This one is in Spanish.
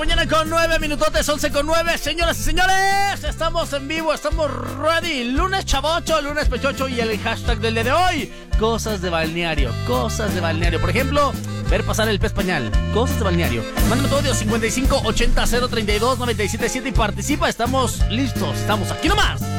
mañana con 9 minutotes, 11:09. Señoras y señores, estamos en vivo, estamos ready. Lunes chavocho, lunes pechocho y el hashtag del día de hoy: cosas de balneario, cosas de balneario. Por ejemplo, ver pasar el pez pañal, cosas de balneario. Mándame tu audio 55 80 032 977 y participa. Estamos listos, estamos aquí nomás.